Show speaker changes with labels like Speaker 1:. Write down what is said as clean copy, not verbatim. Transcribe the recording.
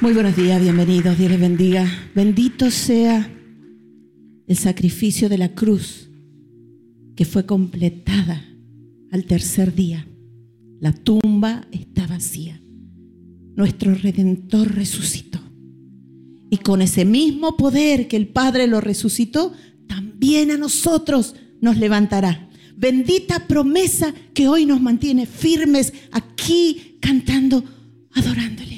Speaker 1: Muy buenos días, bienvenidos, Dios les bendiga. Bendito sea el sacrificio de la cruz que fue completada al tercer día. La tumba está vacía. Nuestro Redentor resucitó. Y con ese mismo poder que el Padre lo resucitó, también a nosotros nos levantará. Bendita promesa que hoy nos mantiene firmes aquí cantando, adorándole.